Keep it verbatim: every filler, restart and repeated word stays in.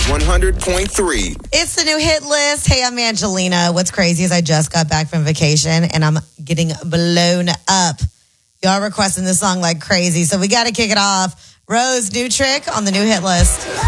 one hundred point three. It's the new hit list. Hey, I'm Angelina. What's crazy is I just got back from vacation and I'm getting blown up. Y'all requesting this song like crazy, so we got to kick it off. Rose, new trick on the new hit list.